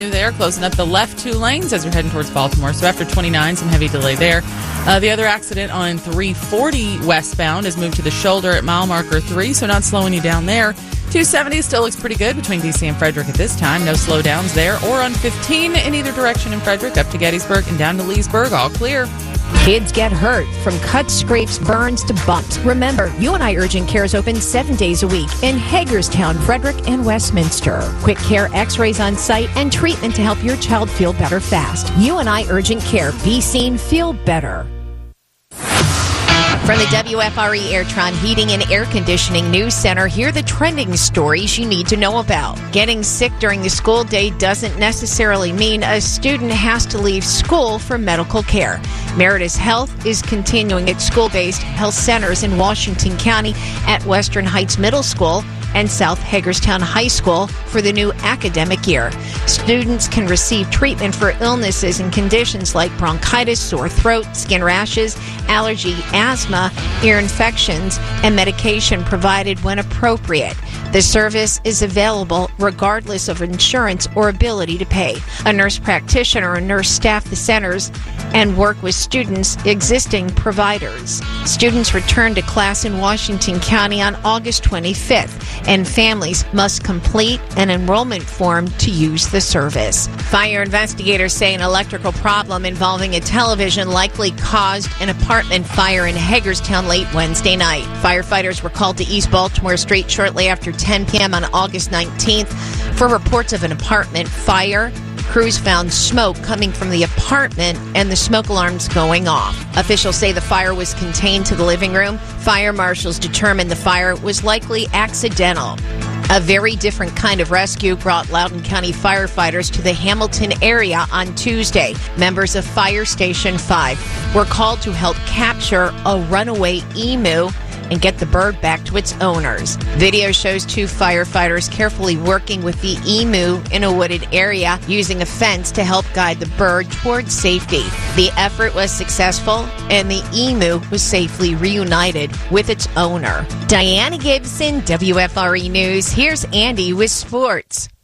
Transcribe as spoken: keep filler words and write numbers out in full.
There, closing up the left two lanes as you're heading towards Baltimore. So after twenty-nine, some heavy delay there. Uh, the other accident on three forty westbound has moved to the shoulder at mile marker three, so not slowing you down there. two seventy still looks pretty good between D C and Frederick at this time. No slowdowns there. Or on fifteen in either direction in Frederick, up to Gettysburg and down to Leesburg, all clear. Kids get hurt from cuts, scrapes, burns to bumps. Remember, U N I Urgent Care is open seven days a week in Hagerstown, Frederick, and Westminster. Quick care, x-rays on site, and treatment to help your child feel better fast. U N I Urgent Care. Be seen, feel better. From the W F R E Airtron Heating and Air Conditioning News Center, here are the trending stories you need to know about. Getting sick during the school day doesn't necessarily mean a student has to leave school for medical care. Meritus Health is continuing its school-based health centers in Washington County at Western Heights Middle School and South Hagerstown High School for the new academic year. Students can receive treatment for illnesses and conditions like bronchitis, sore throat, skin rashes, allergy, asthma, ear infections, and medication provided when appropriate. The service is available regardless of insurance or ability to pay. A nurse practitioner or nurse staff the centers and work with students' existing providers. Students return to class in Washington County on August twenty-fifth, and families must complete an enrollment form to use the service. Fire investigators say an electrical problem involving a television likely caused an apartment fire in Hagerstown late Wednesday night. Firefighters were called to East Baltimore Street shortly after ten p.m. on August nineteenth for reports of an apartment fire. Crews found smoke coming from the apartment and the smoke alarms going off. Officials say the fire was contained to the living room. Fire marshals determined the fire was likely accidental. A very different kind of rescue brought Loudoun County firefighters to the Hamilton area on Tuesday. Members of Fire Station five were called to help capture a runaway emu and get the bird back to its owners. Video shows two firefighters carefully working with the emu in a wooded area, using a fence to help guide the bird towards safety. The effort was successful, and the emu was safely reunited with its owner. Diana Gibson, W F R E News. Here's Andy with sports.